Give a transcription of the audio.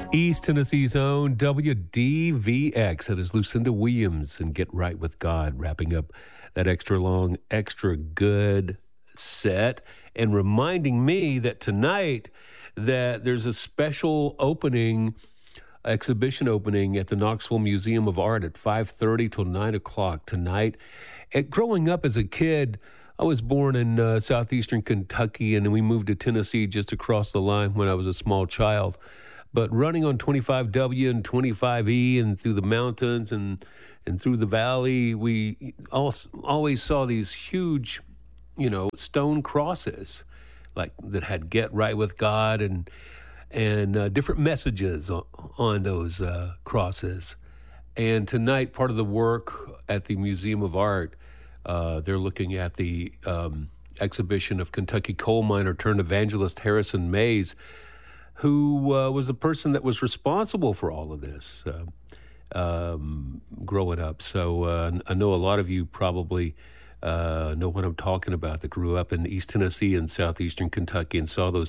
East Tennessee's own WDVX. That is Lucinda Williams and Get Right With God, wrapping up that extra long, extra good set and reminding me that tonight that there's a special exhibition opening at the Knoxville Museum of Art at 5:30 till 9 o'clock tonight. Growing up as a kid, I was born in southeastern Kentucky, and we moved to Tennessee just across the line when I was a small child. But running on 25W and 25E and through the mountains and through the valley, we always saw these huge, stone crosses like that had "Get Right With God" and different messages on those crosses. And tonight, part of the work at the Museum of Art, they're looking at the exhibition of Kentucky coal miner turned evangelist Harrison Mays, who was the person that was responsible for all of this growing up. So I know a lot of you probably know what I'm talking about, that grew up in East Tennessee and southeastern Kentucky and saw those